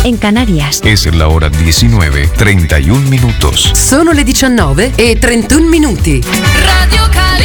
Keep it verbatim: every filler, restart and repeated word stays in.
en Canarias. Es la hora diecinueve, treinta y un minutos. Sono le diciannove e trentuno minuti. Radio Cal-